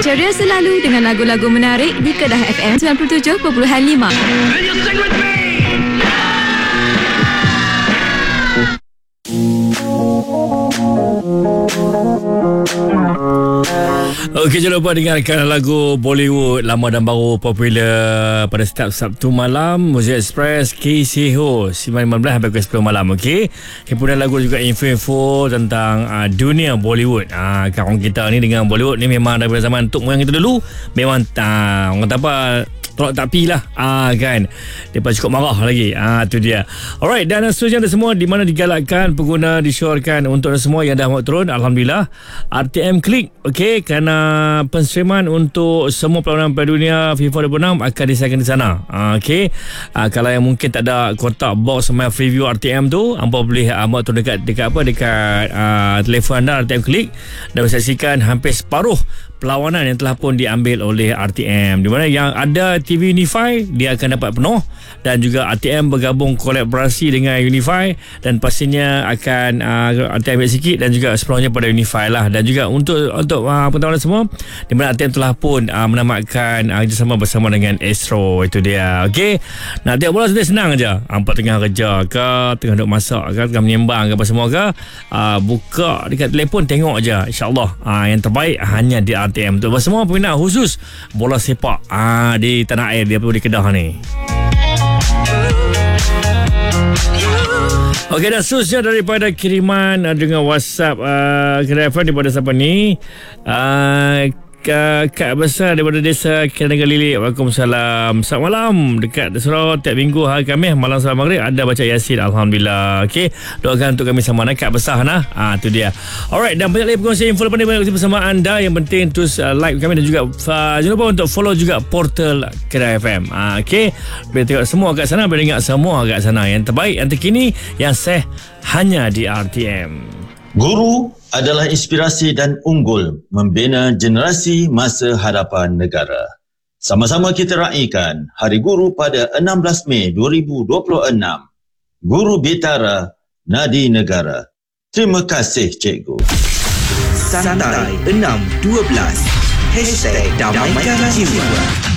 Ceria selalu dengan lagu-lagu menarik di Kedah FM 97.5. Okey, jangan lupa dengarkan lagu Bollywood lama dan baru popular pada setiap Sabtu malam. Muzik Express KCHO 9.15 sampai pukul 10 malam. Okey, kemudian lagu juga info-info tentang dunia Bollywood. Kawan kita ni dengan Bollywood ni memang daripada zaman tok moyang kita dulu memang orang kata apa, tolak tak pi lah kan, mereka cukup marah lagi. Tu dia. Alright, dan seterusnya semua di mana digalakkan pengguna disyorkan untuk semua yang dah mau turun. Alhamdulillah, RTM Klik, okey, kerana penstreaman untuk semua perlawanan Piala Dunia FIFA 26 akan disahkan di sana. Okey, kalau yang mungkin tak ada kotak box sama preview RTM tu, hampa boleh mau turun dekat telefon anda RTM Klik dan saksikan hampir separuh perlawanan yang telah pun diambil oleh RTM, di mana yang ada TV Unify dia akan dapat penuh, dan juga RTM bergabung kolaborasi dengan Unify dan pastinya akan RTM ambil sikit dan juga sepenuhnya pada Unify lah. Dan juga untuk pengetahuan semua, di mana RTM telah pun menamatkan kerjasama bersama dengan Astro. Itu dia. Okey, nak tengok bola senang je, hampa tengah kerja ke, tengah duk masak ke, tengah menyembang ke apa semua ke, buka dekat telefon tengok je, insyaAllah yang terbaik hanya di RTM. Untuk semua peminat khusus bola sepak di tanah air di Kedah ni. Okey, dan seterusnya daripada kiriman dengan WhatsApp Kedah FM daripada siapa ni, Kak Besar daripada desa Kelangan Lilik. Waalaikumsalam. Selamat malam. Dekat Surau tiap minggu hari Khamis malam salam maghrib ada baca Yasin. Alhamdulillah. Okey, doakan untuk kami sama Kak Besar nah. Tu dia. Alright, dan banyak lagi perkongsian info lepas ni bersama anda. Yang penting terus like kami dan juga jangan lupa untuk follow juga portal Kedah FM. Okey, boleh tengok semua kat sana, boleh dengar semua kat sana. Yang terbaik, yang terkini, yang sah hanya di RTM. Guru adalah inspirasi dan unggul membina generasi masa hadapan negara. Sama-sama kita raikan Hari Guru pada 16 Mei 2026. Guru Bitara, Nadi Negara. Terima kasih, Cikgu. Santai 612 #Damaikan Jiwa.